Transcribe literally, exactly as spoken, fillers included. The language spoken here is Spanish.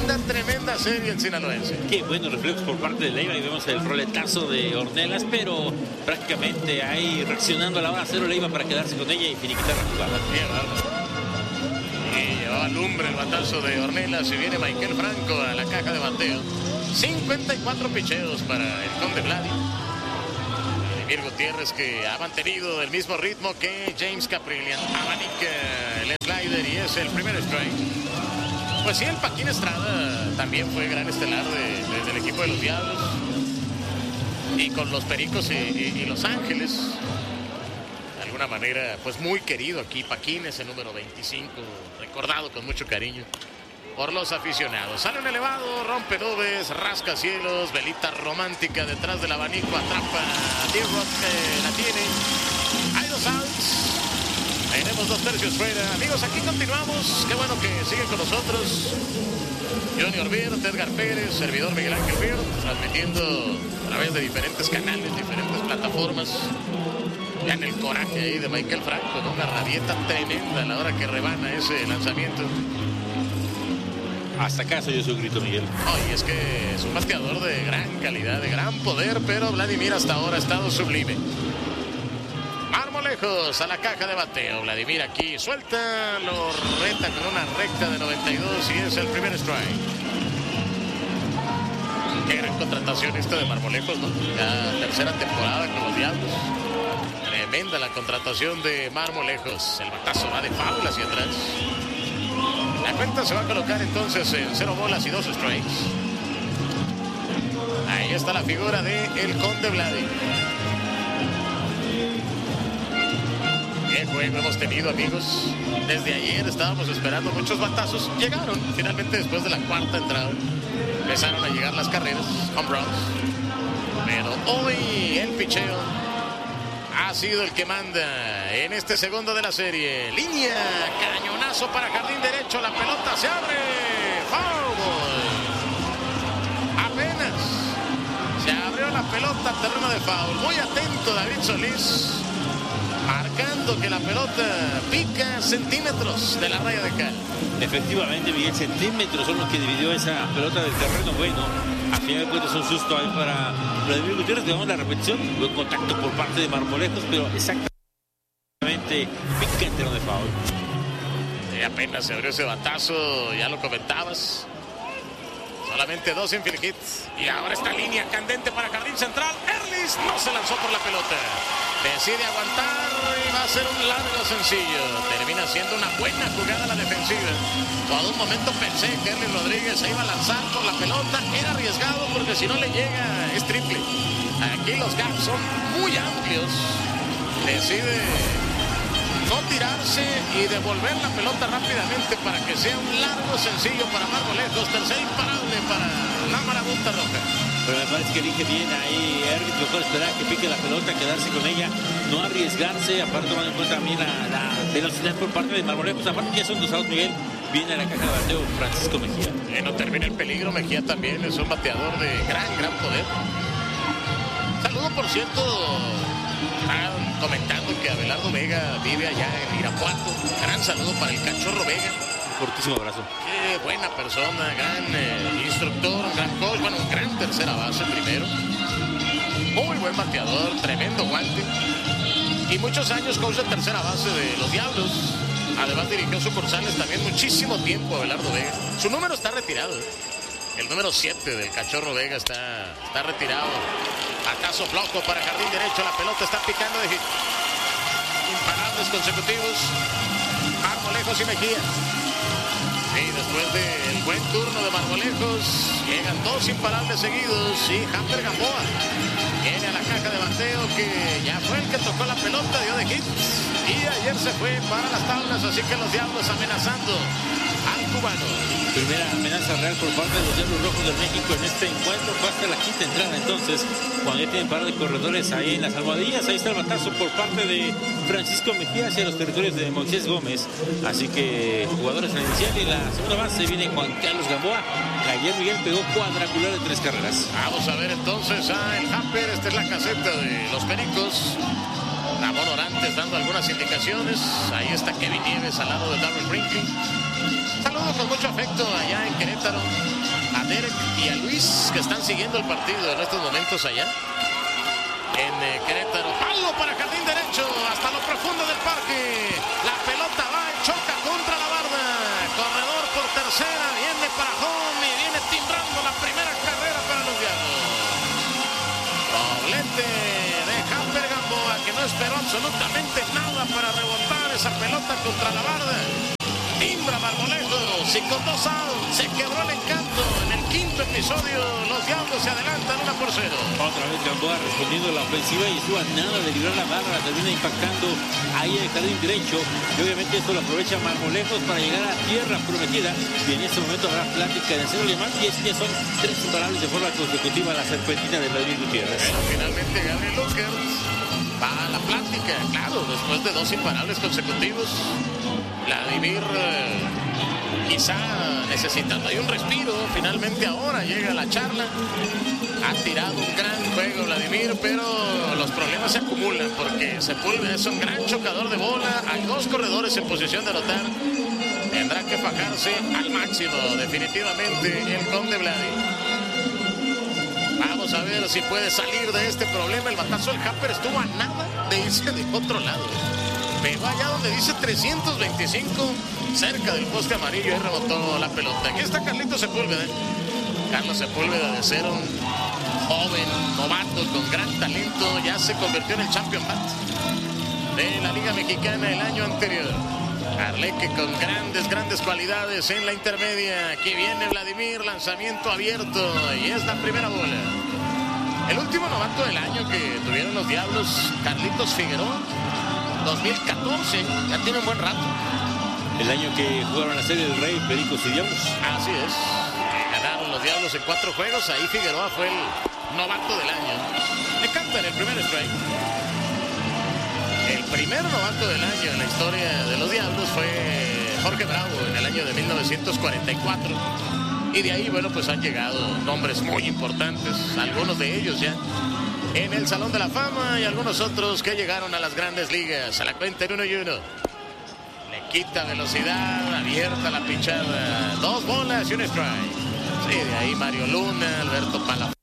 Tremenda, tremenda serie el sinaloense. Qué buenos reflejos por parte de Leiva y vemos el roletazo de Ornelas, pero prácticamente ahí reaccionando a la hora cero Leiva para quedarse con ella y finiquitar la jugada. Y llevaba lumbre el batazo de Ornelas y viene Michael Franco a la caja de bateo. cincuenta y cuatro picheos para el Conde Vladi. Vladimir Gutiérrez, que ha mantenido el mismo ritmo que James Caprillion. Abanica el slider y es el primer strike. Pues sí, el Paquín Estrada también fue gran estelar de, de, del equipo de los Diablos. Y con los Pericos y, y, y Los Ángeles. De alguna manera, pues muy querido aquí. Paquín es el número veinticinco, recordado con mucho cariño por los aficionados. Sale un elevado, rompe nubes, rasca cielos, velita romántica detrás del abanico, atrapa a D-Rock, que la tiene. Hay dos outs. Tenemos dos tercios fuera. Amigos, aquí continuamos. Qué bueno que siguen con nosotros. Junior Bird, Edgar Pérez, servidor Miguel Ángel Bird, transmitiendo a través de diferentes canales, diferentes plataformas. Vean el coraje ahí de Michael Franco, ¿no? Una rabieta tremenda a la hora que rebana ese lanzamiento. Hasta acá se oyó su grito, Miguel. Oh, y es que es un bateador de gran calidad, de gran poder, pero Vladimir hasta ahora ha estado sublime. Marmolejos a la caja de bateo. Vladimir aquí suelta, lo reta con una recta de noventa y dos y es el primer strike. Qué gran contratación esta de Marmolejos, ¿no? La tercera temporada con los Diablos. Tremenda la contratación de Marmolejos. El batazo va de foul hacia atrás. La cuenta se va a colocar entonces en cero bolas y dos strikes. Ahí está la figura de el Conde Vladi. Qué juego hemos tenido, amigos. Desde ayer estábamos esperando muchos batazos. Llegaron finalmente después de la cuarta entrada. Empezaron a llegar las carreras, home runs. Pero hoy el picheo ha sido el que manda en este segundo de la serie. Línea, cañonazo para jardín derecho. La pelota se abre. Foul ball. Apenas se abrió la pelota al terreno de foul. Muy atento David Solís, marcando que la pelota pica centímetros de la raya de cal. Efectivamente, Miguel, centímetros son los que dividió esa pelota del terreno. Bueno, a final de cuentas un susto ahí para Vladimir Gutiérrez. Veamos la repetición. Buen contacto por parte de Marmolejos, pero exactamente pica en terreno de foul. Y apenas se abrió ese batazo, ya lo comentabas. Solamente dos infield hits. Y ahora esta línea candente para jardín central. Erlis no se lanzó por la pelota. Decide aguantar y va a ser un largo sencillo. Termina siendo una buena jugada la defensiva. Por un momento pensé que Erlis Rodríguez se iba a lanzar por la pelota. Era arriesgado porque si no le llega es triple. Aquí los gaps son muy amplios. Decide no tirarse y devolver la pelota rápidamente para que sea un largo sencillo para Marmolejos. Tercer imparable para la marabunta roja. Pero me parece que elige bien ahí Erlich. Mejor esperar que pique la pelota, quedarse con ella, no arriesgarse. Aparte tomando en cuenta también la, la velocidad por parte de Marmolejos. Aparte ya son dos outs, Miguel. Viene a la caja de bateo Francisco Mejía. Que no termina el peligro. Mejía también es un bateador de gran, gran poder. Saludo, por cierto. Están comentando que Abelardo Vega vive allá en Irapuato. Gran saludo para el Cachorro Vega. Un fortísimo abrazo. Qué buena persona, gran eh, instructor, un gran coach, bueno, un gran tercera base primero. Muy buen bateador, tremendo guante. Y muchos años coach de tercera base de los Diablos. Además dirigió sucursales también muchísimo tiempo Abelardo Vega. Su número está retirado. El número siete del Cachorro Vega está, está retirado. Batazo flojo para jardín derecho. La pelota está picando de hit. Imparables consecutivos. Marmolejos y Mejía. Y después del buen turno de Marmolejos, llegan dos imparables seguidos. Y Hamper Gamboa viene a la caja de bateo, que ya fue el que tocó la pelota, dio de hit. Y ayer se fue para las tablas. Así que los Diablos amenazando al cubano. Primera amenaza real por parte de los Diablos Rojos de México en este encuentro. Fue hasta la quinta entrada entonces, cuando ya tienen par de corredores ahí en las almohadillas. Ahí está el batazo por parte de Francisco Mejía hacia los territorios de Moisés Gómez. Así que jugadores en la inicial y la segunda base viene Juan Carlos Gamboa. Ayer Miguel pegó cuadrangular de tres carreras. Vamos a ver entonces a el Hamper. Esta es la caseta de los Pericos. Ramón Orante antes dando algunas indicaciones. Ahí está Kevin Nieves al lado de Darryl Brinkley. Saludo con mucho afecto allá en Querétaro a Derek y a Luis, que están siguiendo el partido en estos momentos allá en eh, Querétaro. Palo para jardín derecho hasta lo profundo del parque. La pelota va y choca contra la barda. Corredor por tercera, viene para home y viene timbrando la primera carrera para los Diablos. Doblete de Hamper Gamboa, que no esperó absolutamente nada para rebotar esa pelota contra la barda. Timbra Marmolejos y con dos outs se quebró el encanto. En el quinto episodio los Diablos se adelantan una por cero. Otra vez Gamboa respondiendo a la ofensiva y estuvo a nada de librar la barra, termina impactando ahí el jardín derecho y obviamente esto lo aprovecha Marmolejos para llegar a tierra prometida y en este momento habrá plática de hacerle más y es que son tres imparables de forma consecutiva a la serpentina de Vladimir Gutiérrez. Bueno, finalmente Gabriel Oscar va a la plática, claro, después de dos imparables consecutivos. Vladimir eh, quizá necesitando ahí un respiro, finalmente ahora llega a la charla. Ha tirado un gran juego Vladimir, pero los problemas se acumulan porque Sepúlveda es un gran chocador de bola. Hay dos corredores en posición de anotar. Tendrá que fajarse al máximo definitivamente el Conde Vladimir. Vamos a ver si puede salir de este problema. El batazo del Hamper estuvo a nada de irse de otro lado. Pegó allá donde dice trescientos veinticinco, cerca del poste amarillo, y rebotó la pelota. Aquí está Carlitos Sepúlveda. Carlos Sepúlveda, de ser un joven, novato, con gran talento, ya se convirtió en el champion bat de la Liga Mexicana el año anterior. Arleque con grandes, grandes cualidades en la intermedia. Aquí viene Vladimir, lanzamiento abierto y es la primera bola. El último novato del año que tuvieron los Diablos, Carlitos Figueroa, dos mil catorce, ya tiene un buen rato. El año que jugaron la serie del Rey, Pericos y Diablos. Así es, ganaron los Diablos en cuatro juegos, ahí Figueroa fue el novato del año. Le cantan el primer strike. El primer novato del año en la historia de los Diablos fue Jorge Bravo en el año de mil novecientos cuarenta y cuatro. Y de ahí, bueno, pues han llegado nombres muy importantes, algunos de ellos ya en el Salón de la Fama y algunos otros que llegaron a las grandes ligas. A la cuenta en uno y uno. Le quita velocidad, abierta la pichada. Dos bolas y un strike. Sí, de ahí Mario Luna, Alberto Palafox.